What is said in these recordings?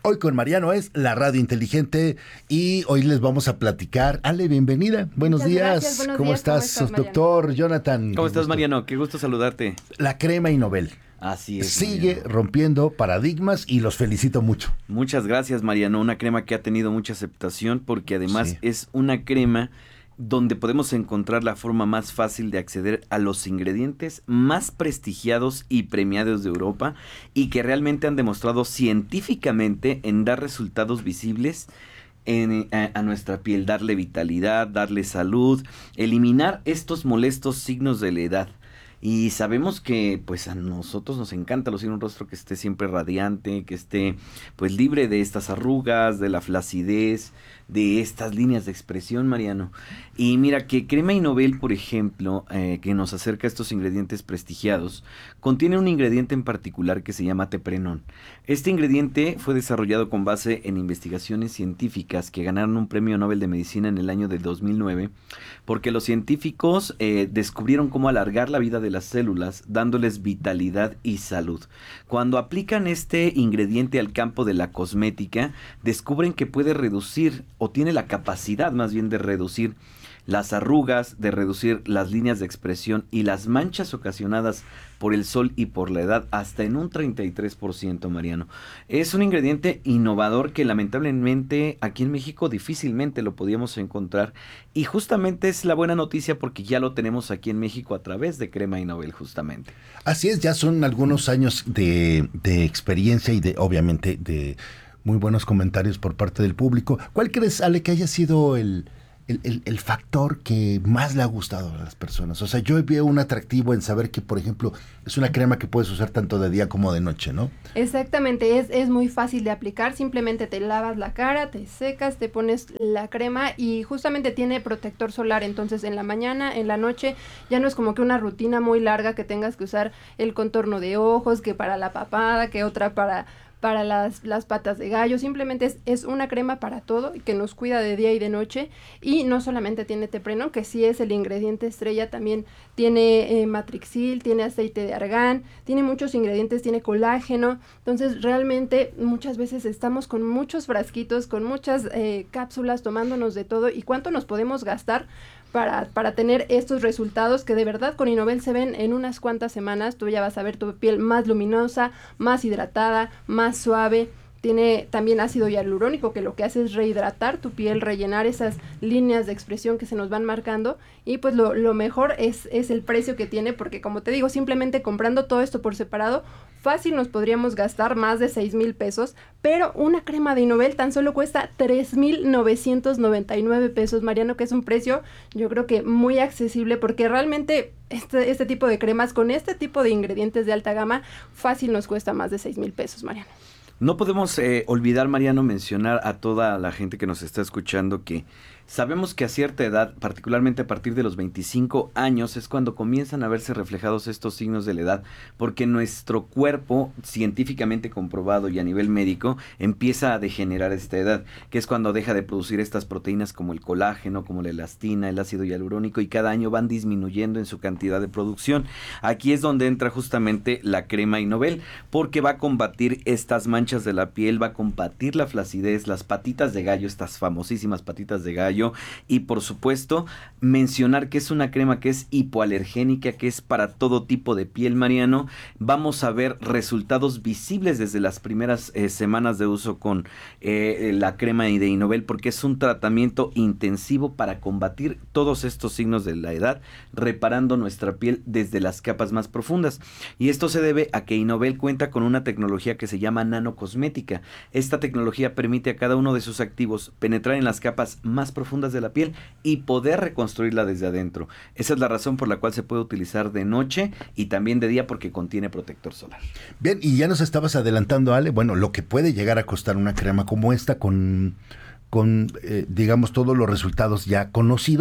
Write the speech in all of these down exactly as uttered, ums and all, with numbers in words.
Hoy con Mariano es la radio inteligente y hoy les vamos a platicar. Ale, bienvenida. Buenos Muchas días. Gracias, buenos ¿Cómo, días estás, ¿Cómo estás, doctor Jonathan? ¿Cómo Qué estás, gusto. Mariano? Qué gusto saludarte. La crema Innovel. Así es, Sigue Mariano. rompiendo paradigmas y los felicito mucho. Muchas gracias, Mariano. Una crema que ha tenido mucha aceptación porque además Sí. es una crema donde podemos encontrar la forma más fácil de acceder a los ingredientes más prestigiados y premiados de Europa y que realmente han demostrado científicamente en dar resultados visibles en, a, a nuestra piel, darle vitalidad, darle salud, eliminar estos molestos signos de la edad. Y sabemos que pues a nosotros nos encanta lucir un rostro que esté siempre radiante, que esté pues libre de estas arrugas, de la flacidez, de estas líneas de expresión, Mariano. Y mira que Crema Innovel, por ejemplo, eh, que nos acerca a estos ingredientes prestigiados, contiene un ingrediente en particular que se llama teprenón. Este ingrediente fue desarrollado con base en investigaciones científicas que ganaron un premio Nobel de Medicina en el año del dos mil nueve, porque los científicos eh, descubrieron cómo alargar la vida de las células, dándoles vitalidad y salud. Cuando aplican este ingrediente al campo de la cosmética, descubren que puede reducir, o tiene la capacidad más bien de reducir las arrugas, de reducir las líneas de expresión y las manchas ocasionadas por el sol y por la edad hasta en un treinta y tres por ciento, Mariano. Es un ingrediente innovador que lamentablemente aquí en México difícilmente lo podíamos encontrar y justamente es la buena noticia porque ya lo tenemos aquí en México a través de Crema Innovel justamente. Así es, ya son algunos años de, de experiencia y de, obviamente, de muy buenos comentarios por parte del público. ¿Cuál crees, Ale, que haya sido el... El, el, el factor que más le ha gustado a las personas? O sea, yo veo un atractivo en saber que, por ejemplo, es una crema que puedes usar tanto de día como de noche, ¿no? Exactamente, es, es muy fácil de aplicar, simplemente te lavas la cara, te secas, te pones la crema y justamente tiene protector solar, entonces en la mañana, en la noche, ya no es como que una rutina muy larga que tengas que usar el contorno de ojos, que para la papada, que otra para... para las, las patas de gallo, simplemente es, es una crema para todo y que nos cuida de día y de noche y no solamente tiene teprenón, que sí es el ingrediente estrella, también tiene eh, matrixil, tiene aceite de argán, tiene muchos ingredientes, tiene colágeno, entonces realmente muchas veces estamos con muchos frasquitos, con muchas eh, cápsulas tomándonos de todo y cuánto nos podemos gastar Para, para tener estos resultados que de verdad con Innovel se ven en unas cuantas semanas. Tú ya vas a ver tu piel más luminosa, más hidratada, más suave. Tiene también ácido hialurónico que lo que hace es rehidratar tu piel, rellenar esas líneas de expresión que se nos van marcando y pues lo, lo mejor es, es el precio que tiene porque como te digo, simplemente comprando todo esto por separado, fácil nos podríamos gastar más de seis mil pesos, pero una crema de Innovel tan solo cuesta tres mil novecientos noventa y nueve pesos, Mariano, que es un precio yo creo que muy accesible porque realmente este, este tipo de cremas con este tipo de ingredientes de alta gama fácil nos cuesta más de seis mil pesos, Mariano. No podemos eh, olvidar, Mariano, mencionar a toda la gente que nos está escuchando que sabemos que a cierta edad, particularmente a partir de los veinticinco años, es cuando comienzan a verse reflejados estos signos de la edad, porque nuestro cuerpo, científicamente comprobado y a nivel médico, empieza a degenerar a esta edad, que es cuando deja de producir estas proteínas como el colágeno, como la elastina, el ácido hialurónico, y cada año van disminuyendo en su cantidad de producción. Aquí es donde entra justamente la crema Innovel, porque va a combatir estas manchas de la piel, va a combatir la flacidez, las patitas de gallo, estas famosísimas patitas de gallo, y por supuesto mencionar que es una crema que es hipoalergénica, que es para todo tipo de piel, Mariano. Vamos a ver resultados visibles desde las primeras eh, semanas de uso con eh, la crema de Innovel, porque es un tratamiento intensivo para combatir todos estos signos de la edad, reparando nuestra piel desde las capas más profundas. Y esto se debe a que Innovel cuenta con una tecnología que se llama nanocosmética. Esta tecnología permite a cada uno de sus activos penetrar en las capas más profundas de la piel y poder reconstruirla desde adentro. Esa es la razón por la cual se puede utilizar de noche y también de día porque contiene protector solar. Bien, y ya nos estabas adelantando, Ale, bueno, lo que puede llegar a costar una crema como esta con, con eh, digamos, todos los resultados ya conocidos.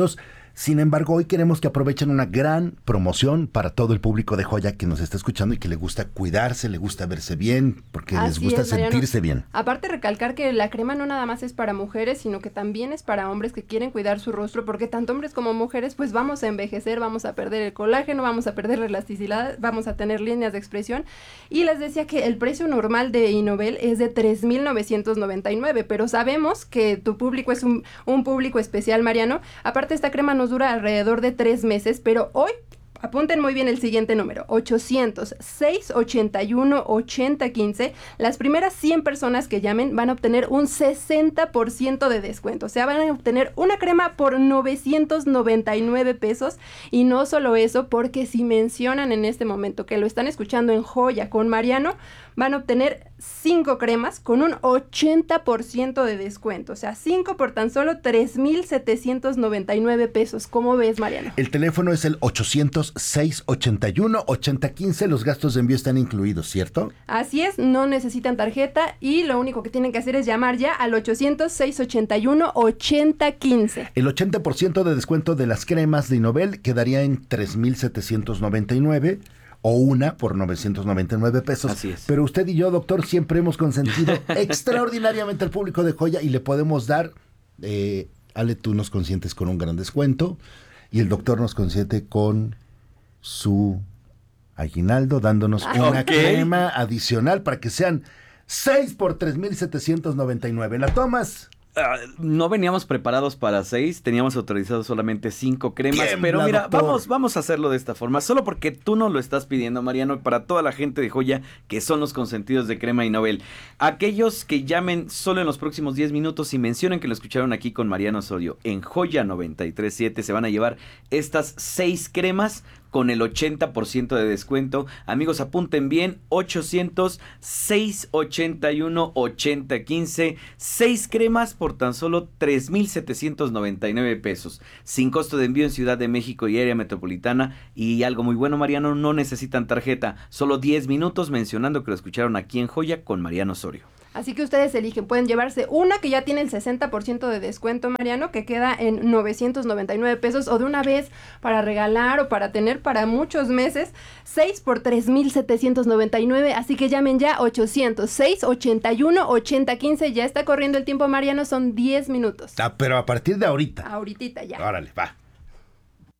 Sin embargo, hoy queremos que aprovechen una gran promoción para todo el público de Joya que nos está escuchando y que le gusta cuidarse, le gusta verse bien, porque Así les gusta es, Mariano. sentirse bien. Aparte, recalcar que la crema no nada más es para mujeres, sino que también es para hombres que quieren cuidar su rostro, porque tanto hombres como mujeres, pues vamos a envejecer, vamos a perder el colágeno, vamos a perder la elasticidad, vamos a tener líneas de expresión. Y les decía que el precio normal de Innovel es de tres mil novecientos noventa y nueve, pero sabemos que tu público es un, un público especial, Mariano. Aparte, esta crema nos dura alrededor de tres meses, pero hoy, apunten muy bien el siguiente número, ochocientos, seiscientos ochenta y uno, ochenta quince. Las primeras cien personas que llamen van a obtener un sesenta por ciento de descuento. O sea, van a obtener una crema por novecientos noventa y nueve pesos. Y no solo eso, porque si mencionan en este momento que lo están escuchando en Joya con Mariano, van a obtener cinco cremas con un ochenta por ciento de descuento. O sea, cinco por tan solo tres mil setecientos noventa y nueve pesos. ¿Cómo ves, Mariano? El teléfono es el ochocientos, seiscientos ochenta y uno, ochenta quince. Los gastos de envío están incluidos, ¿cierto? Así es, no necesitan tarjeta y lo único que tienen que hacer es llamar ya al ochocientos, seiscientos ochenta y uno, ochenta quince. El ochenta por ciento de descuento de las cremas de Innovel quedaría en tres mil setecientos noventa y nueve. O una por novecientos noventa y nueve pesos. Así es. Pero usted y yo, doctor, siempre hemos consentido extraordinariamente al público de Joya y le podemos dar, eh, Ale, tú nos consientes con un gran descuento y el doctor nos consiente con su aguinaldo, dándonos Ah, una ok. crema adicional para que sean seis por tres mil setecientos noventa y nueve. ¿La tomas? Ah, no veníamos preparados para seis, teníamos autorizado solamente cinco cremas, Tiembla, pero mira, doctor. vamos, vamos a hacerlo de esta forma, solo porque tú nos lo estás pidiendo, Mariano, y para toda la gente de Joya que son los consentidos de Crema Innovel. Aquellos que llamen solo en los próximos diez minutos y mencionen que lo escucharon aquí con Mariano Osorio en Joya noventa y tres punto siete, se van a llevar estas seis cremas con el ochenta por ciento de descuento. Amigos, apunten bien, ochocientos, seiscientos ochenta y uno, ochenta quince, seis cremas por tan solo tres mil setecientos noventa y nueve pesos, sin costo de envío en Ciudad de México y área metropolitana. Y algo muy bueno, Mariano, no necesitan tarjeta, solo diez minutos mencionando que lo escucharon aquí en Joya con Mariano Osorio. Así que ustedes eligen, pueden llevarse una que ya tiene el sesenta por ciento de descuento, Mariano, que queda en novecientos noventa y nueve pesos, o de una vez para regalar o para tener para muchos meses, seis por tres mil setecientos noventa y nueve, así que llamen ya ochocientos, seiscientos ochenta y uno, ochenta quince, ya está corriendo el tiempo, Mariano, son diez minutos. Ah, pero a partir de ahorita. Ahorita ya. Órale, va.